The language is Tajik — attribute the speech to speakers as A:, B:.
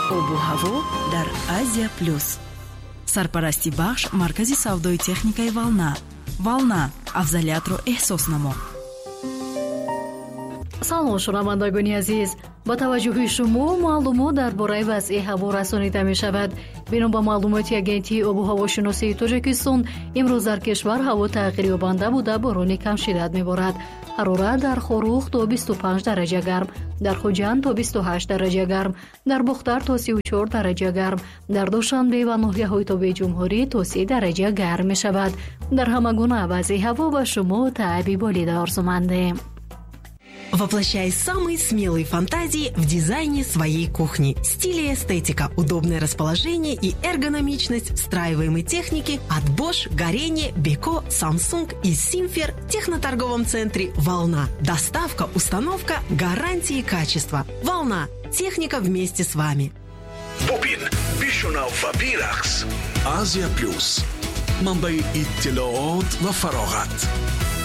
A: обу ҳаво дар Азия плюс. Сарпарасти бахш маркази савдои техникаи Волна. Волна, афзалиятро эҳсос намо.
B: салом шунавандагони азиз, ба таваҷҷӯҳи шумо маълумот дар бораи вазъи ҳаво расонида мешавад. бино ба маълумоти агентии обу ҳавошиносии Тоҷикистон, имрӯз дар кишвар ҳаво тағйирёбанда буда борони камшиддат меборад. ҳарорат дар Хорух то 25 дараҷа гарм, дар Хуҷанд то 28 дараҷа гарм, дар Бухтар то 34 дараҷа гарм, дар Душанбе ва ноҳияҳои Тобеҷумҳурӣ то 30 дараҷа гарм мешавад. дар ҳама гуна вазъи ҳаво ба шумо таъби болида орзумандем.
C: Воплощай самые смелые фантазии в дизайне своей кухни. Стиль и эстетика, удобное расположение и эргономичность встраиваемой техники от Bosch, Горение, Beko, Samsung и Simfer в техноторговом центре «Волна». Доставка, установка, гарантии качества. «Волна». Техника вместе с вами.
D: Бубин, бишунав ва бирахс. Азия плюс. Манбаи иттилоот ва фароғат.